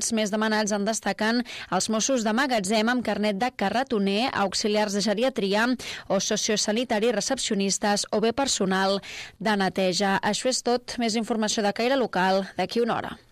més demanats en destaquen els Mossos de magatzem amb carnet de carretoner, auxiliars de geriatria o sociosanitari, recepcionistes o bé personal de neteja. Això és tot. Més informació de caire local d'aquí una hora.